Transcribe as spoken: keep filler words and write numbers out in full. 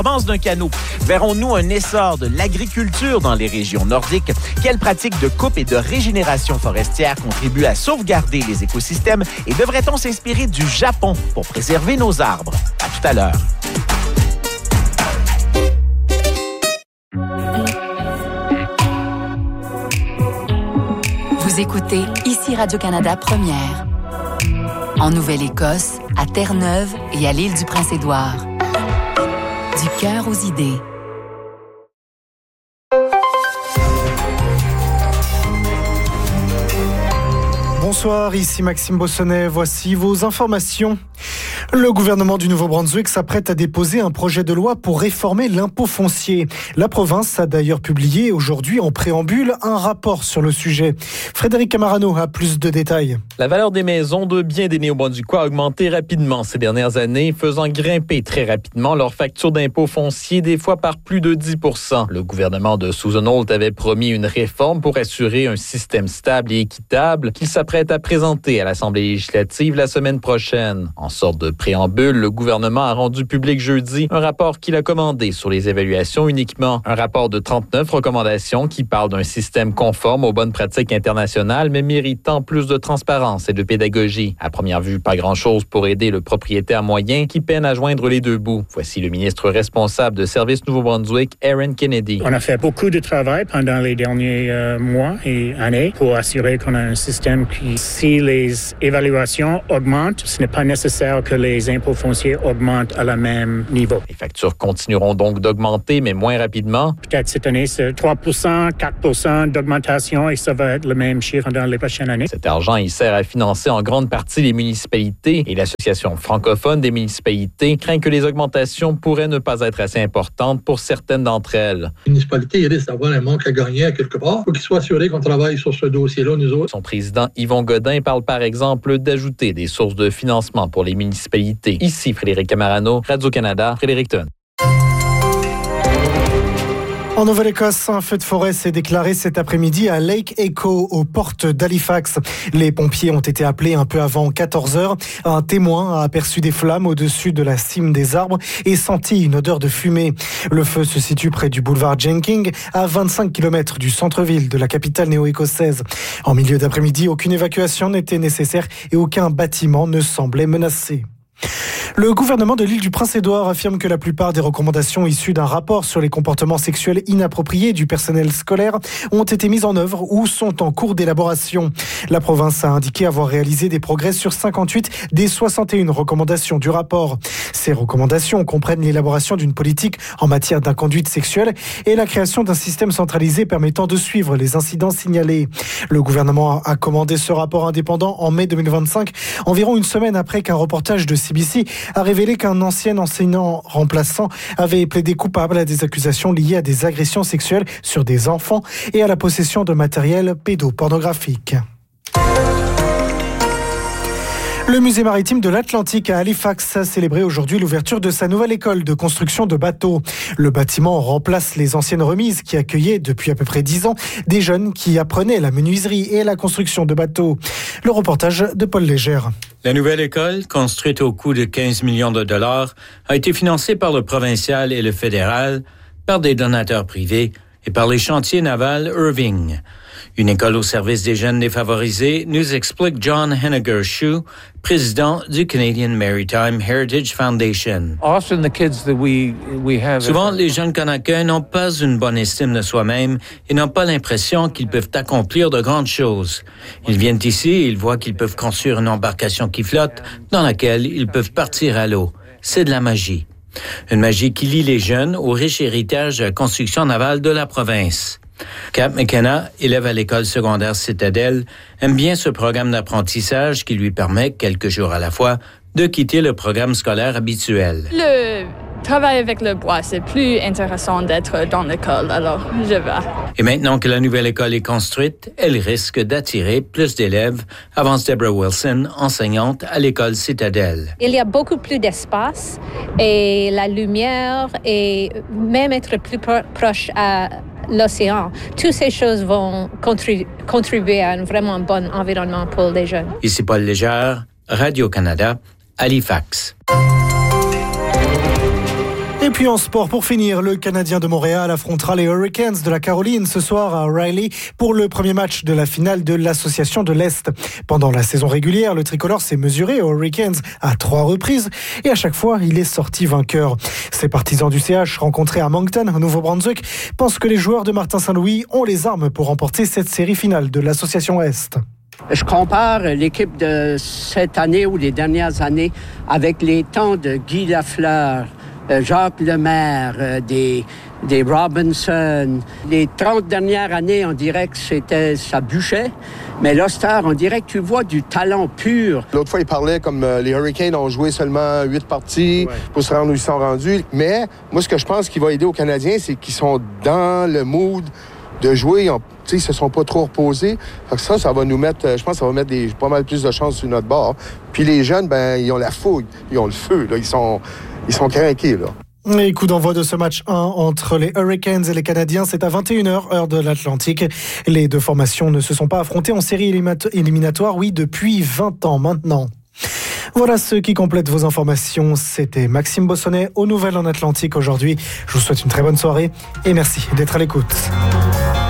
Avance d'un canot. Verrons-nous un essor de l'agriculture dans les régions nordiques? Quelles pratiques de coupe et de régénération forestière contribuent à sauvegarder les écosystèmes? Et devrait-on s'inspirer du Japon pour préserver nos arbres? À tout à l'heure. Vous écoutez ici Radio-Canada Première. En Nouvelle-Écosse, à Terre-Neuve et à l'île du Prince-Édouard. Du cœur aux idées. Bonsoir, ici Maxime Bossonnet. Voici vos informations. Le gouvernement du Nouveau-Brunswick s'apprête à déposer un projet de loi pour réformer l'impôt foncier. La province a d'ailleurs publié aujourd'hui en préambule un rapport sur le sujet. Frédéric Camarano a plus de détails. La valeur des maisons de bien des Néo-Brunswickois a augmenté rapidement ces dernières années, faisant grimper très rapidement leur facture d'impôt foncier, des fois par plus de dix pour cent. Le gouvernement de Susan Holt avait promis une réforme pour assurer un système stable et équitable qu'il s'apprête à présenter à l'Assemblée législative la semaine prochaine. En sorte de préambule, le gouvernement a rendu public jeudi un rapport qu'il a commandé sur les évaluations uniquement. Un rapport de trente-neuf recommandations qui parle d'un système conforme aux bonnes pratiques internationales, mais méritant plus de transparence et de pédagogie. À première vue, pas grand-chose pour aider le propriétaire moyen qui peine à joindre les deux bouts. Voici le ministre responsable de Services Nouveau-Brunswick, Aaron Kennedy. On a fait beaucoup de travail pendant les derniers euh, mois et années pour assurer qu'on a un système qui, si les évaluations augmentent, ce n'est pas nécessaire que les impôts fonciers augmentent à la même niveau. Les factures continueront donc d'augmenter, mais moins rapidement. Peut-être cette année, c'est trois pour cent, quatre pour cent d'augmentation et ça va être le même chiffre dans les prochaines années. Cet argent, il sert à financer en grande partie les municipalités et l'Association francophone des municipalités craint que les augmentations pourraient ne pas être assez importantes pour certaines d'entre elles. Les municipalités risquent d'avoir un manque à gagner à quelque part. Il faut qu'ils soient assurés qu'on travaille sur ce dossier-là, nous autres. Son président Yvon Godin parle par exemple d'ajouter des sources de financement pour les municipalités. Ici, Frédéric Camarano, Radio-Canada, Fredericton. En Nouvelle-Écosse, un feu de forêt s'est déclaré cet après-midi à Lake Echo, aux portes d'Halifax. Les pompiers ont été appelés un peu avant quatorze heures. Un témoin a aperçu des flammes au-dessus de la cime des arbres et senti une odeur de fumée. Le feu se situe près du boulevard Jenkins, à vingt-cinq kilomètres du centre-ville de la capitale néo-écossaise. En milieu d'après-midi, aucune évacuation n'était nécessaire et aucun bâtiment ne semblait menacé. Le gouvernement de l'île du Prince-Édouard affirme que la plupart des recommandations issues d'un rapport sur les comportements sexuels inappropriés du personnel scolaire ont été mises en œuvre ou sont en cours d'élaboration. La province a indiqué avoir réalisé des progrès sur cinquante-huit des soixante et une recommandations du rapport. Ces recommandations comprennent l'élaboration d'une politique en matière d'inconduite sexuelle et la création d'un système centralisé permettant de suivre les incidents signalés. Le gouvernement a commandé ce rapport indépendant en mai deux mille vingt-cinq, environ une semaine après qu'un reportage de C B C a révélé qu'un ancien enseignant remplaçant avait plaidé coupable à des accusations liées à des agressions sexuelles sur des enfants et à la possession de matériel pédopornographique. Le musée maritime de l'Atlantique à Halifax a célébré aujourd'hui l'ouverture de sa nouvelle école de construction de bateaux. Le bâtiment remplace les anciennes remises qui accueillaient depuis à peu près dix ans des jeunes qui apprenaient la menuiserie et la construction de bateaux. Le reportage de Paul Légère. La nouvelle école, construite au coût de quinze millions de dollars, a été financée par le provincial et le fédéral, par des donateurs privés et par les chantiers navals Irving. Une école au service des jeunes défavorisés, nous explique John Henniger-Shue, président du Canadian Maritime Heritage Foundation. Souvent, les jeunes qu'on accueille n'ont pas une bonne estime de soi-même et n'ont pas l'impression qu'ils peuvent accomplir de grandes choses. Ils viennent ici et ils voient qu'ils peuvent construire une embarcation qui flotte dans laquelle ils peuvent partir à l'eau. C'est de la magie. Une magie qui lie les jeunes au riche héritage de la construction navale de la province. Cap McKenna, élève à l'école secondaire Citadelle, aime bien ce programme d'apprentissage qui lui permet, quelques jours à la fois, de quitter le programme scolaire habituel. Le travail avec le bois, c'est plus intéressant d'être dans l'école, alors je vais. Et maintenant que la nouvelle école est construite, elle risque d'attirer plus d'élèves, avance Deborah Wilson, enseignante à l'école Citadelle. Il y a beaucoup plus d'espace et la lumière et même être plus pro- proche à l'océan. Toutes ces choses vont contribu- contribuer à un vraiment bon environnement pour les jeunes. Ici Paul Légère, Radio-Canada, Halifax. Et puis en sport, pour finir, le Canadien de Montréal affrontera les Hurricanes de la Caroline ce soir à Riley pour le premier match de la finale de l'Association de l'Est. Pendant la saison régulière, le tricolore s'est mesuré aux Hurricanes à trois reprises et à chaque fois, il est sorti vainqueur. Ces partisans du C H rencontrés à Moncton, au Nouveau-Brunswick, pensent que les joueurs de Martin Saint-Louis ont les armes pour remporter cette série finale de l'Association Est. Je compare l'équipe de cette année ou des dernières années avec les temps de Guy Lafleur, Jacques Lemaire, des, des Robinson. Les trente dernières années, on dirait que c'était, ça bûchait. Mais là, Star, on dirait que tu vois du talent pur. L'autre fois, il parlait comme euh, les Hurricanes ont joué seulement huit parties ouais. pour se rendre où ils sont rendus. Mais moi, ce que je pense qui va aider aux Canadiens, c'est qu'ils sont dans le mood de jouer. Ils ne se sont pas trop reposés. Ça, ça va nous mettre, je pense que ça va mettre des, pas mal plus de chances sur notre bord. Puis les jeunes, ben, ils ont la fougue, ils ont le feu. Là. Ils sont, ils sont craqués, là. Et coup d'envoi de ce match un entre les Hurricanes et les Canadiens, c'est à vingt et une heures, heure de l'Atlantique. Les deux formations ne se sont pas affrontées en série éliminatoire, oui, depuis vingt ans maintenant. Voilà ce qui complète vos informations. C'était Maxime Bossonnet aux Nouvelles en Atlantique aujourd'hui. Je vous souhaite une très bonne soirée et merci d'être à l'écoute.